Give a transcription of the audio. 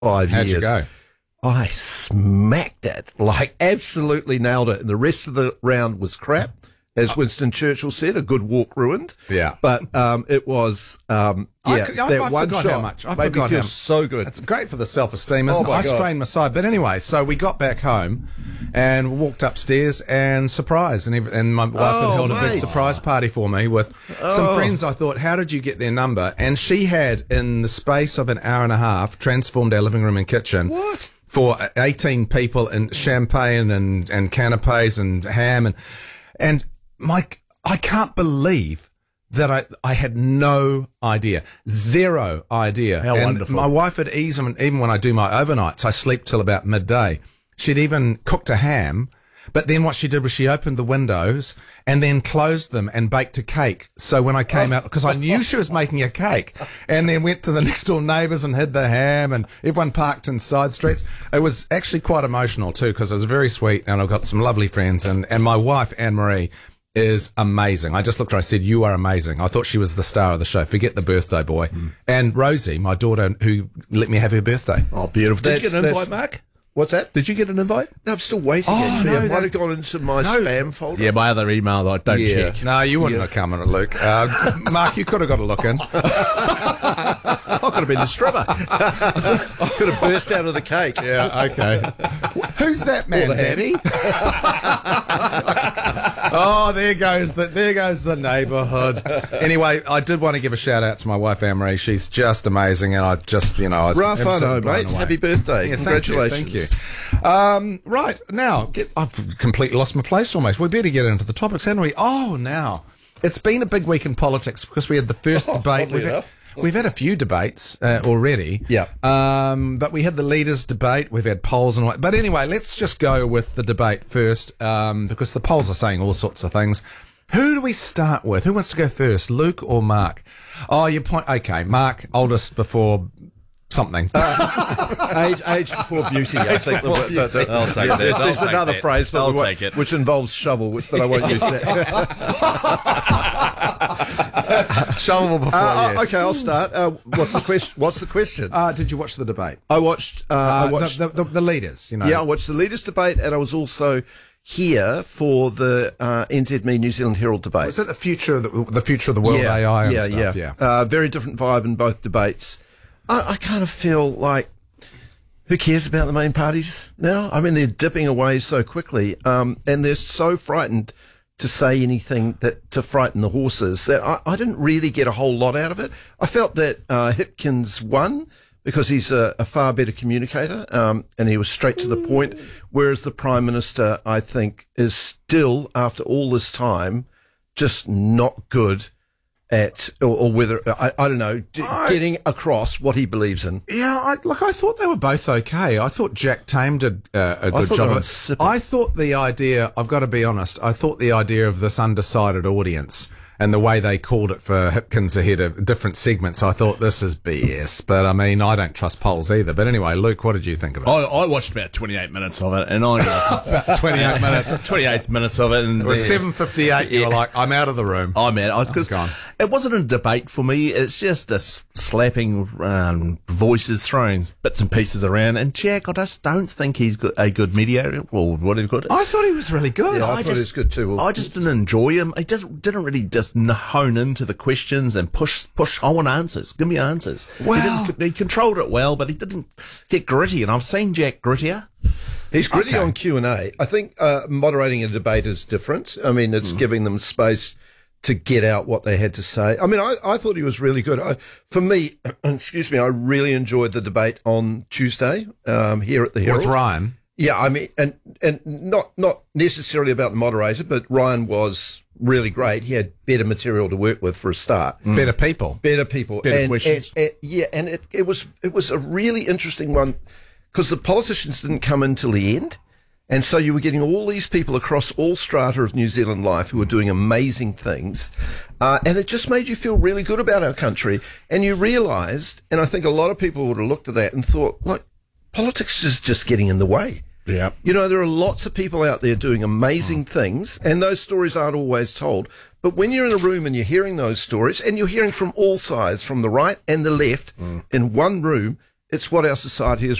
How'd years. you go? I smacked it, like absolutely nailed it. And the rest of the round was crap. As Winston Churchill said, a good walk ruined. Yeah. But it was, I that one forgot shot how much. I made me forgot feel how so good. It's great for the self-esteem, isn't Oh, it? my I God. strained my side. But anyway, so we got back home and walked upstairs and surprise. And my wife had held a big mate. surprise party for me with some friends. I thought, how did you get their number? And she had, in the space of an hour and a half, transformed our living room and kitchen. What? For 18 people, and champagne and canapes and ham. And Mike, I can't believe that I had no idea. Zero idea. How and wonderful. My wife had even when I do my overnights, I sleep till about midday. She'd even cooked a ham, but then what she did was she opened the windows and then closed them and baked a cake. So when I came out, because I knew she was making a cake, and then went to the next door neighbours and hid the ham, and everyone parked in side streets. It was actually quite emotional too, because it was very sweet, and I've got some lovely friends, and my wife, Anne-Marie, is amazing. I just looked at her, I said, you are amazing. I thought she was the star of the show. Forget the birthday boy. And Rosie, my daughter, who let me have her birthday. Oh, beautiful. Did you get an invite, Mark? What's that? Did you get an invite? No, I'm still waiting. Oh, Actually, no, I might that- have gone into my spam folder. Yeah, my other email that I don't Yeah. check. No, you wouldn't have come in, Luke. Mark, you could have got a look in. I could have been the stripper. I could have burst out of the cake. Yeah, okay. Who's that man, Daddy? Oh, there goes the neighbourhood. Anyway, I did want to give a shout out to my wife Anne-Marie. She's just amazing, and I was Rafano, absolutely blown mate. away. Happy birthday. Yeah, Congratulations. Thank you. Right, now, I've completely lost my place almost. We better get into the topics, haven't we? Oh, now, it's been a big week in politics because we had the first debate. oddly enough. We've had a few debates already. Yeah. But we had the leaders' debate. We've had polls and all that. But anyway, let's just go with the debate first because the polls are saying all sorts of things. Who do we start with? Who wants to go first, Luke or Mark? Oh, your point. Okay, Mark, oldest before something. Age before beauty, I think. I'll take that. I'll There's take another that. phrase, but I'll we won't- take it. which involves shovel, but I won't use that. Shovel before, yes. Okay, I'll start. What's the question? Did you watch the debate? I watched. The leaders, you know. Yeah, I watched the leaders' debate, and I was also here for the NZME New Zealand Herald debate. Is that the future of the world AI and stuff? Yeah. Very different vibe in both debates. I kind of feel like, who cares about the main parties now? I mean, they're dipping away so quickly, and they're so frightened to say anything to frighten the horses that I didn't really get a whole lot out of it. I felt that Hipkins won because he's a far better communicator, and he was straight to the point, whereas the Prime Minister, I think, is still, after all this time, just not good at, or whether, I don't know, getting across what he believes in. Yeah, I thought they were both okay. I thought Jack Tame did a good thought job they of were it. insipid. I thought the idea, I've got to be honest, I thought the idea of this undecided audience and the way they called it for Hipkins ahead of different segments, I thought this is BS. But I mean, I don't trust polls either. But anyway, Luke, what did you think of it? I watched about 28 minutes of it, and I got 28 minutes. 28 minutes of it, and It was 7:58. You were like, I'm out of the room. I'm out because gone. it wasn't a debate for me. It's just a slapping voices, throwing bits and pieces around. And Jack, I just don't think he's a good mediator, or whatever you call it. I thought he was really good. Yeah, I thought he was good too. I just didn't enjoy him. He didn't really just hone into the questions and push. I want answers. Give me answers. Well- He controlled it well, but he didn't get gritty. And I've seen Jack grittier. He's gritty Okay. on Q&A. I think moderating a debate is different. I mean, it's giving them space to get out what they had to say. I mean, I thought he was really good. For me, excuse me, I really enjoyed the debate on Tuesday here at the Herald. With Ryan. Yeah, I mean, and not necessarily about the moderator, but Ryan was really great. He had better material to work with for a start. Better people. Better people. Better questions. And it was a really interesting one because the politicians didn't come in till the end. And so you were getting all these people across all strata of New Zealand life who were doing amazing things. And it just made you feel really good about our country. And you realised, and I think a lot of people would have looked at that and thought, like, politics is just getting in the way. Yeah. You know, there are lots of people out there doing amazing things, and those stories aren't always told. But when you're in a room and you're hearing those stories, and you're hearing from all sides, from the right and the left, in one room, it's what our society has